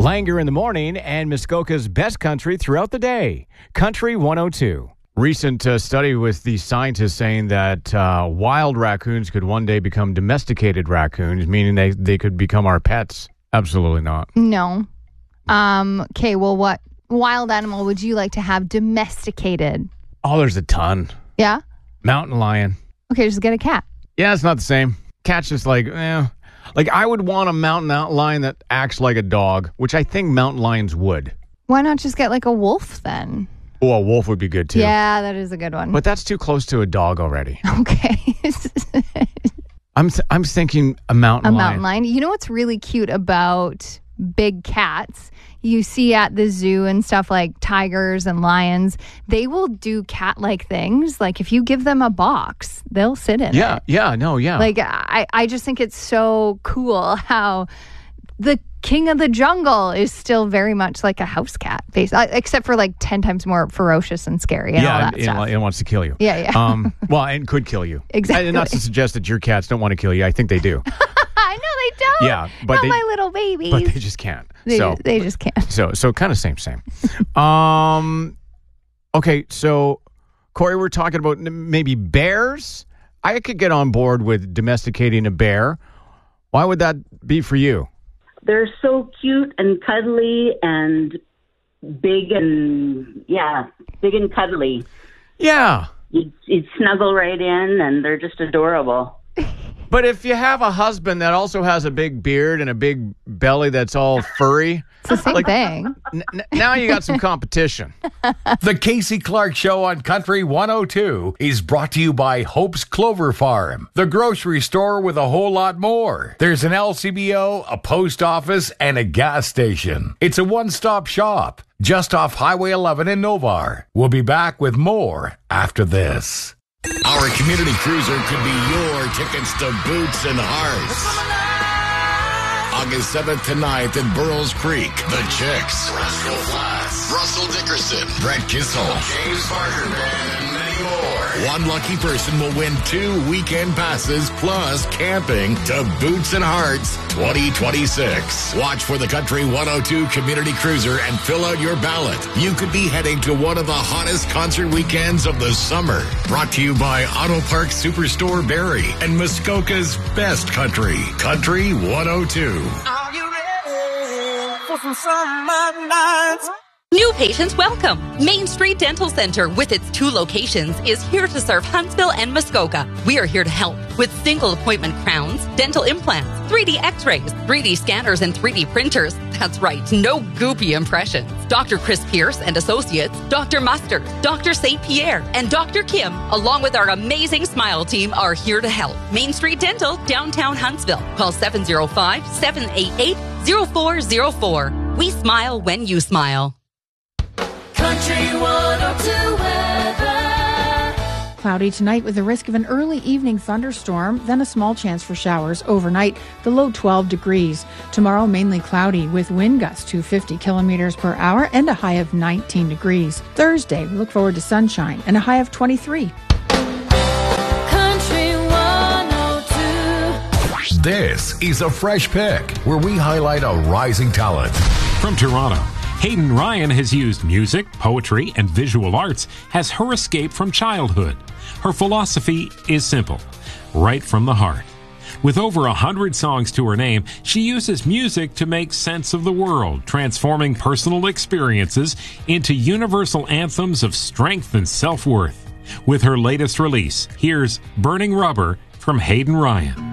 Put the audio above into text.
Langer in the morning and Muskoka's best country throughout the day. Country 102. Recent study with the scientists saying that wild raccoons could one day become domesticated raccoons, meaning they could become our pets. Absolutely not. No. Okay, well, what wild animal would you like to have domesticated? Oh, there's a ton. Yeah? Mountain lion. Okay, just get a cat. Yeah, it's not the same. Cat's just like, Like, I would want a mountain lion that acts like a dog, which I think mountain lions would. Why not just get like a wolf then? Oh, a wolf would be good, too. Yeah, that is a good one. But that's too close to a dog already. Okay. I'm thinking a mountain lion. A mountain lion. You know what's really cute about big cats? You see at the zoo and stuff like tigers and lions, they will do cat-like things. Like if you give them a box, they'll sit in it. Yeah. Like I just think it's so cool how the king of the jungle is still very much like a house cat, except for like 10 times more ferocious and scary and all that stuff. It wants to kill you. Yeah. Well, and could kill you. Exactly. And not to suggest that your cats don't want to kill you. I think they do. I know they don't. Yeah, but not my little babies. But they just can't. They just can't. So kind of same. Okay, so Corey, we're talking about maybe bears. I could get on board with domesticating a bear. Why would that be for you? They're so cute and cuddly and big and cuddly. Yeah. You'd snuggle right in and they're just adorable. But if you have a husband that also has a big beard and a big belly that's all furry, it's the same thing. Now you got some competition. The Casey Clark Show on Country 102 is brought to you by Hope's Clover Farm, the grocery store with a whole lot more. There's an LCBO, a post office, and a gas station. It's a one-stop shop just off Highway 11 in Novar. We'll be back with more after this. Our community cruiser could be your tickets to Boots and Hearts. August 7th to 9th in Burroughs Creek. The Chicks. Russell Flats. Russell Dickerson. Brett Kissel. James Barker Band. And many more. One lucky person will win 2 weekend passes plus camping to Boots and Hearts 2026. Watch for the Country 102 Community Cruiser and fill out your ballot. You could be heading to one of the hottest concert weekends of the summer. Brought to you by Auto Park Superstore Barrie and Muskoka's best country, Country 102. Are you ready for some summer nights? New patients welcome. Main Street Dental Center, with its 2 locations, is here to serve Huntsville and Muskoka. We are here to help with single appointment crowns, dental implants, 3D x-rays, 3D scanners, and 3D printers. That's right, no goopy impressions. Dr. Chris Pierce and Associates, Dr. Mustard, Dr. St. Pierre, and Dr. Kim, along with our amazing Smile team, are here to help. Main Street Dental, downtown Huntsville. Call 705-788-0404. We smile when you smile. Country 102 weather. Cloudy tonight with the risk of an early evening thunderstorm, then a small chance for showers overnight, the low 12 degrees. Tomorrow, mainly cloudy with wind gusts to 50 kilometers per hour and a high of 19 degrees. Thursday, we look forward to sunshine and a high of 23. Country 102. This is a Fresh Pick, where we highlight a rising talent. From Toronto, Hayden Ryan has used music, poetry, and visual arts as her escape from childhood. Her philosophy is simple: right from the heart. With over 100 songs to her name, she uses music to make sense of the world, transforming personal experiences into universal anthems of strength and self-worth. With her latest release, here's Burning Rubber from Hayden Ryan.